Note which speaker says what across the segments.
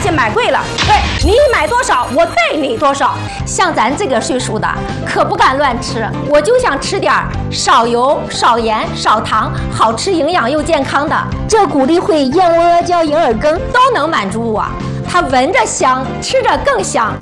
Speaker 1: 现买贵了，对你买多少我退你多少。像咱这个岁数的可不敢乱吃，我就想吃点少油、少盐、少糖，好吃、营养又健康的。这谷粒慧、燕窝阿胶、银耳羹都能满足我，它闻着香，吃着更香。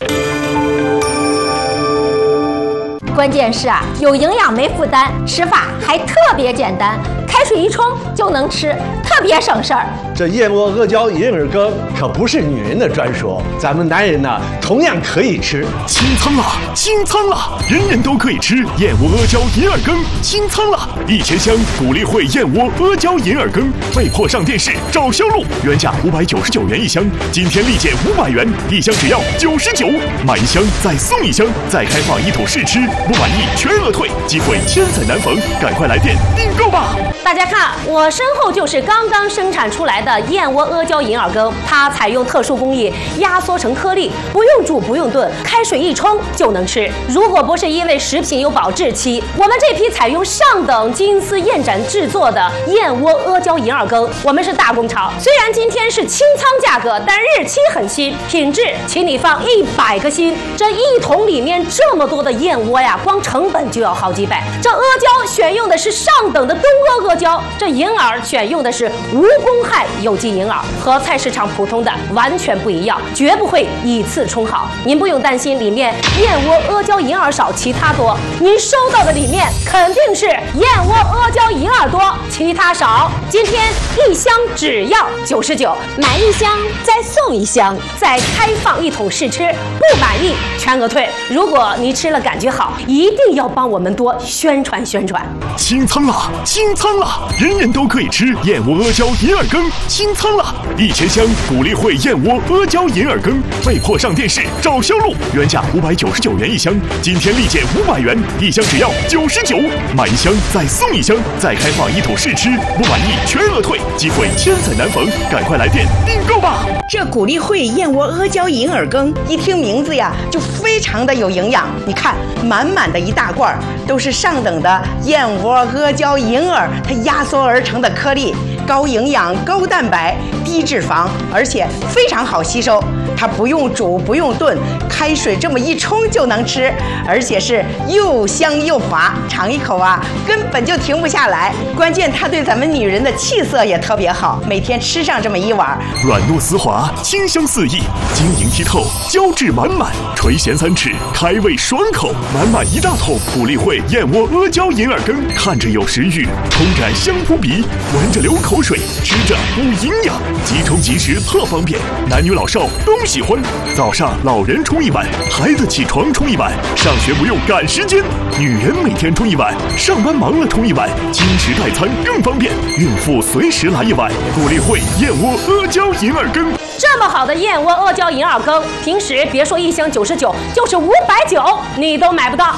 Speaker 1: 关键是有营养没负担，吃法还特别简单，开水一冲就能吃，特别省事儿。
Speaker 2: 这燕窝阿胶银耳羹可不是女人的专属，咱们男人呢同样可以吃。
Speaker 3: 清仓了，清仓了，人人都可以吃燕窝阿胶银耳羹，清仓了！1000箱谷粒慧燕窝阿胶银耳羹被迫上电视找销路，原价599元一箱，今天立减500元，一箱只要99，买一箱再送一箱，再开放一桶试吃，不满意全额退，机会千载难逢，赶快来电订购吧！
Speaker 1: 大家看，我身后就是刚刚生产出来的燕窝阿胶银耳羹，它采用特殊工艺压缩成颗粒，不用煮不用炖，开水一冲就能吃。如果不是因为食品有保质期，我们这批采用上等金丝燕盏制作的燕窝阿胶银耳羹，我们是大工厂。虽然今天是清仓价格，但日期很新，品质请你放100个心。这一桶里面这么多的燕窝呀，光成本就要好几百。这阿胶选用的是上等的东阿阿胶，这银耳选用的是无公害有机银耳，和菜市场普通的完全不一样，绝不会以次充好。您不用担心里面燕窝阿胶银耳少，其他多。您收到的里面肯定是燕窝阿胶银耳多，其他少。今天一箱只要99，买一箱再送一箱，再开放一桶试吃，不满意全额退。如果你吃了感觉好，一定要帮我们多宣传宣传。
Speaker 3: 清仓了，清仓了，人人都可以吃燕窝阿胶银耳羹，清仓了！1000箱谷粒慧燕窝阿胶银耳羹被迫上电视找销路，原价599元一箱，今天立减500元，一箱只要99，买一箱再送一箱，再开放一桶试吃，不满意全额退，机会千载难逢，赶快来电订购吧！
Speaker 4: 这谷粒慧燕窝阿胶银耳羹，一听名字呀，就非常的有营养。你看，满满的一大罐，都是上等的燕窝阿胶银耳，它压缩而成的颗粒，高营养、高蛋白、低脂肪，而且非常好吸收。它不用煮，不用炖，开水这么一冲就能吃，而且是又香又滑，尝一口啊，根本就停不下来。关键它对咱们女人的气色也特别好，每天吃上这么一碗，
Speaker 3: 软糯丝滑，清香四溢，晶莹剔透，胶质满满，垂涎3尺，开胃爽口，满满一大桶谷粒慧燕窝阿胶银耳羹，看着有食欲，冲感香扑鼻，闻着流口水，吃着补营养，即冲即食特方便，男女老少都喜欢。早上老人冲一碗，孩子起床冲一碗，上学不用赶时间，女人每天冲一碗，上班忙了冲一碗，轻食代餐更方便，孕妇随时来一碗。谷粒慧燕窝阿胶银耳羹，
Speaker 1: 这么好的燕窝阿胶银耳羹，平时别说一箱99，就是590你都买不到。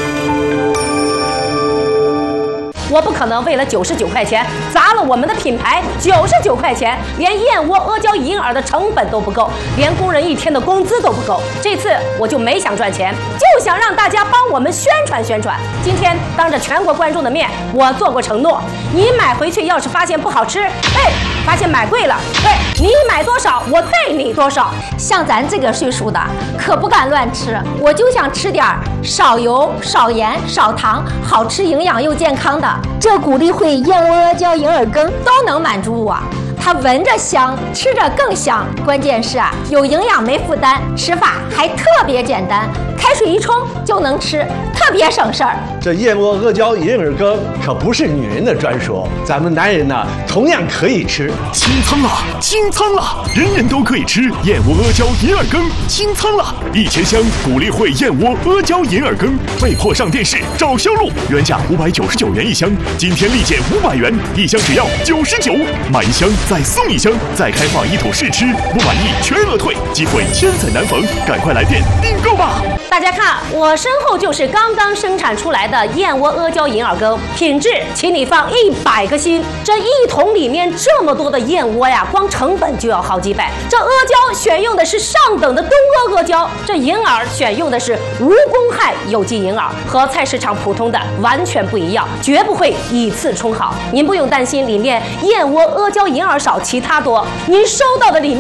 Speaker 1: 我不可能为了99块钱砸了我们的品牌，99块钱连燕窝阿胶银耳的成本都不够，连工人一天的工资都不够。这次我就没想赚钱，就想让大家帮我们宣传宣传。今天当着全国观众的面，我做过承诺，你买回去要是发现不好吃，发现买贵了，你买多少我退你多少。像咱这个岁数的可不敢乱吃，我就想吃点少油、少盐、少糖，好吃、营养又健康的。这谷粒慧燕窝阿胶银耳羹都能满足我，它闻着香，吃着更香。关键是有营养没负担，吃法还特别简单，开水一冲就能吃，特别省事儿。
Speaker 2: 这燕窝阿胶银耳羹可不是女人的专属，咱们男人呢同样可以吃。
Speaker 3: 清仓了，清仓了，人人都可以吃燕窝阿胶银耳羹，清仓了！1000箱谷粒慧燕窝阿胶银耳羹被迫上电视找销路，原价599元一箱，今天立减500元，一箱只要99，买一箱再送一箱，再开放一桶试吃，不满意全额退，机会千载难逢，赶快来电订购吧！
Speaker 1: 大家看，我身后就是刚刚生产出来的燕窝阿胶银耳羹，品质请你放100个心。这一桶里面这么多的燕窝呀，光成本就要好几百。这阿胶选用的是上等的东阿阿胶，这银耳选用的是无公害有机银耳，和菜市场普通的完全不一样，绝不会以次充好。您不用担心里面燕窝阿胶银耳少，其他多。您收到的里面